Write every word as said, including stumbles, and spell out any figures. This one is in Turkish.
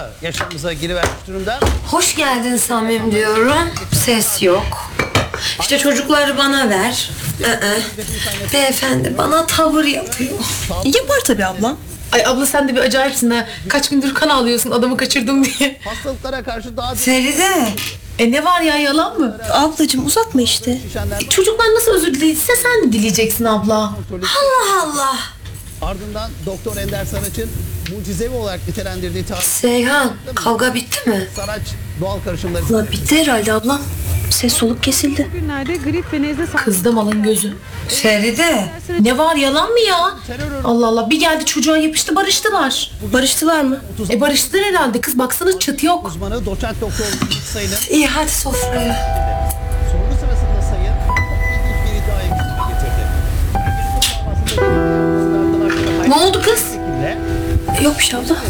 yaşamımıza girivermiş durumda. Hoş geldin Samim diyorum. Ses yok. İşte çocukları bana ver. Ee, beyefendi bana tavır yapıyor. Yapar tabii abla. Ay abla sen de bir acayipsin ha. Kaç gündür kan ağlıyorsun adamı kaçırdım diye. Hastalıklara karşı daha Feride. E ne var ya, yalan mı? Ablacığım uzatma işte. düşenler E, çocuklar nasıl özür dilediyse sen de dileyeceksin abla. Allah Allah. ardından Doktor Ender Saraç'ın mucizevi olarak nitelendirdiği tarih Seyhan kavga bitti mi? Saraç doğal karışımları Abla bitti herhalde ablam. Ses soluk kesildi. Günlerde grip ve nezle Kızdı malın gözü. Feride. Ne var, yalan mı ya? Allah Allah, bir geldi çocuğa yapıştı, barıştılar. Barıştılar mı? E barıştılar herhalde, kız baksana çıt yok. uzmanı doçent doktor Yiğit Sayın'ın İyi hadi sofraya. sorgu sırasında Sayın çok ilginç bir iddiayı gündeme getirdi. Ne oldu kız? Şekilde Yok bir şey abla.